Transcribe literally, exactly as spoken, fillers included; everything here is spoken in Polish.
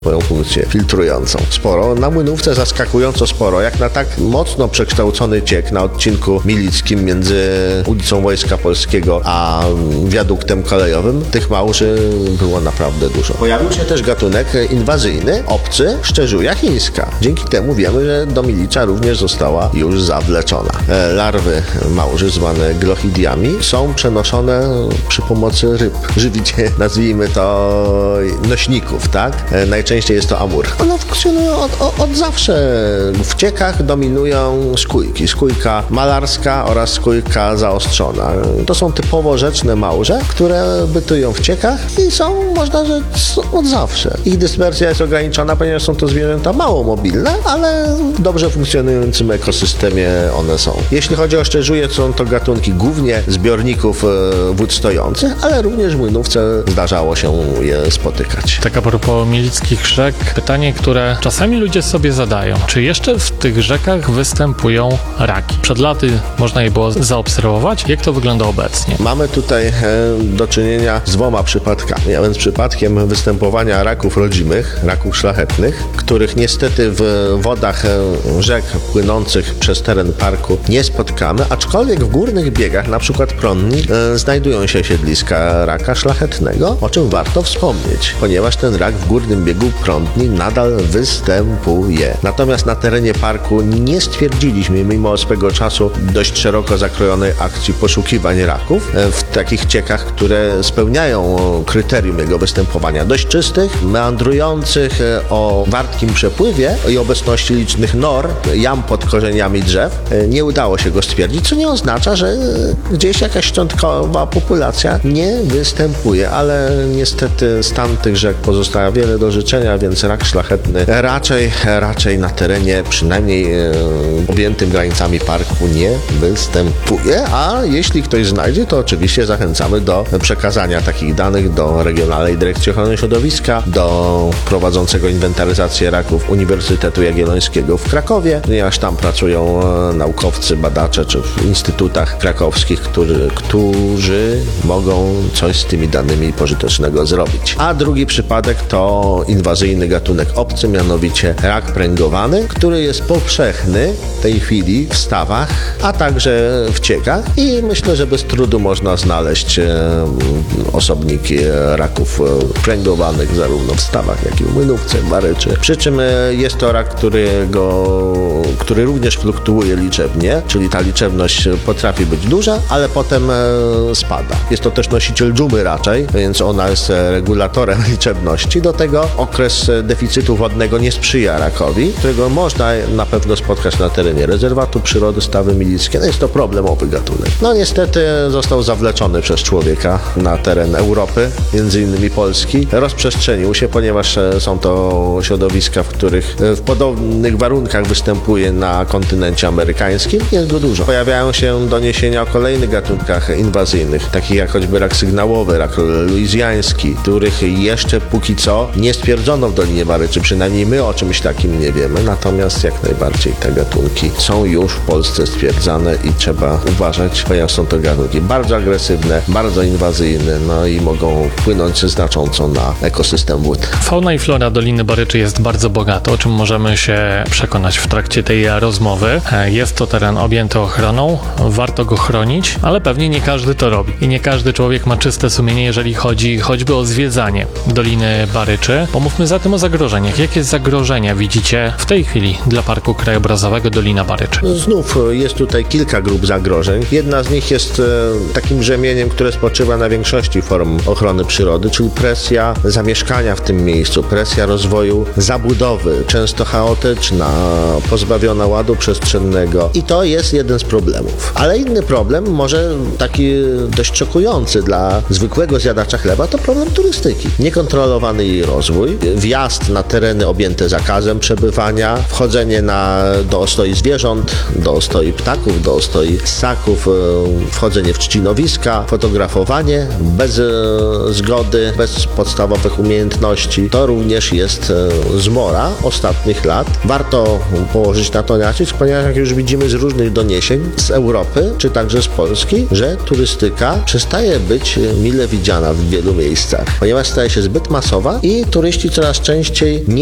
swoją funkcję filtrującą. Sporo, na Młynówce zaskakująco sporo, jak na tak mocno przekształcony ciek na odcinku milickim między ulicą Wojska Polskiego a wiaduktem kolejowym, tych małży było naprawdę dużo. Pojawił się też gatunek inwazyjny, obcy, szczerzuja chińska. Dzięki temu wiemy, że do Milicza również została już zawleczona. Larwy małży, zwane glochidiami, są przenoszone przy pomocy ryb. Żywicie, nazwijmy to nośników, tak? Najczęściej jest to amur. One funkcjonują od, od, od zawsze. W ciekach dominują skójki. Skójka malarska oraz skójka zaostrzona. To są typowo rzeczne małże, które bytują w ciekach i są, można rzec, od zawsze. Ich dyspersja jest ograniczona, ponieważ są to zwierzęta mało mobilne, ale w dobrze funkcjonującym ekosystemie one są. Jeśli chodzi o szczerzuje, są to gatunki głównie zbiorników wód stojących, ale również w Młynówce zdarzało się je spotykać. Tak a propos mielickich rzek, pytanie, które czasami ludzie sobie zadają. Czy jeszcze w tych rzekach występują raki? Przed laty można je było zaobserwować. Jak to wygląda obecnie? Mamy tutaj e, do czynienia z dwoma przypadkami, a więc przypadkiem występowania raków rodzimych, raków szlachetnych, których niestety w wodach rzek płynących przez teren parku nie spotkamy, aczkolwiek w górnych biegach, na przykład Prądni, e, znajdują się siedliska raka szlachetnego, o czym warto wspomnieć, ponieważ ten rak w górnym biegu Prądni nadal występuje. Natomiast na terenie parku nie stwierdziliśmy, mimo swego czasu dość szeroko zakrojonej akcji poszukiwań raków, w takich ciekach, które spełniają kryterium jego występowania. Dość czystych, meandrujących, o wartkim przepływie i obecności licznych nor, jam pod korzeniami drzew. Nie udało się go stwierdzić, co nie oznacza, że gdzieś jakaś szczątkowa populacja nie występuje, ale niestety stan tych rzek pozostawia wiele do życzenia, więc rak szlachetny raczej, raczej na terenie, przynajmniej e, objętym granicami parku, nie występuje, a jeśli ktoś znajdzie, to oczywiście zachęcamy do przekazania takich danych do Regionalnej Dyrekcji Ochrony Środowiska, do prowadzącego inwentaryzację raków Uniwersytetu Jagiellońskiego w Krakowie, ponieważ tam pracują naukowcy, badacze, czy w instytutach krakowskich, którzy, którzy mogą coś z tymi danymi pożytecznego zrobić. A drugi przypadek to inwazyjny gatunek obcy, mianowicie rak pręgowany, który jest powszechny w tej chwili w stawach, a także w ciekach i myślę, że bez trudu można znaleźć e, osobniki raków pręgowanych zarówno w stawach, jak i w Młynówce, w Baryczy. Przy czym e, jest to rak, którego, który również fluktuuje liczebnie, czyli ta liczebność potrafi być duża, ale potem e, spada. Jest to też nosiciel dżumy raczej, więc ona jest regulatorem liczebności. Do tego okres deficytu wodnego nie sprzyja rakowi, którego można na pewno spotkać na terenie rezerwatu przyrody Stawy Milickie. No jest to problemowy gatunek. No niestety został zawleczony przez człowieka na teren Europy, między innymi Polski. Rozprzestrzenił się, ponieważ są to środowiska, w których w podobnych warunkach występuje na kontynencie amerykańskim. Jest go dużo. Pojawiają się doniesienia o kolejnych gatunkach inwazyjnych, takich jak choćby rak sygnałowy, rak luizjański, których jeszcze póki co nie stwierdzono w Dolinie Baryczy, przynajmniej my o czymś takim nie wiemy, natomiast jak najbardziej te gatunki są już w Polsce stwierdzane i trzeba uważać, ponieważ są to gatunki bardzo agresywne, bardzo inwazyjne, no i mogą wpłynąć znacząco na ekosystem wód. Fauna i flora Doliny Baryczy jest bardzo bogata, o czym możemy się przekonać w trakcie tej rozmowy. Jest to teren objęty ochroną, warto go chronić, ale pewnie nie każdy to robi i nie każdy człowiek ma czyste sumienie, jeżeli chodzi choćby o zwiedzanie Doliny Baryczy. Pomówmy zatem o zagrożeniach. Jakie zagrożenia widzicie w tej chwili dla Parku Krajobrazowego Dolina Baryczy? Znów jest tutaj kilka grup zagrożeń. Jedna z nich jest e, takim brzemieniem, które spoczywa na większości form ochrony przyrody, czyli presja zamieszkania w tym miejscu, presja rozwoju zabudowy, często chaotyczna, pozbawiona ładu przestrzennego i to jest jeden z problemów. Ale inny problem, może taki dość szokujący dla zwykłego zjadacza chleba, to problem turystyki. Niekontrolowany jej rozwój, wjazd na tereny objęte zakazem przebywania, wchodzenie na, do ostoi zwierząt, do ostoi ptaków, do ostoi ssaków, wchodzenie w trzcinowiska, fotografowanie bez e, zgody, bez podstawowych umiejętności. To również jest e, zmora ostatnich lat. Warto położyć na to nacisk, ponieważ jak już widzimy z różnych doniesień z Europy, czy także z Polski, że turystyka przestaje być mile widziana w wielu miejscach, ponieważ staje się zbyt masowa i turyści coraz częściej nie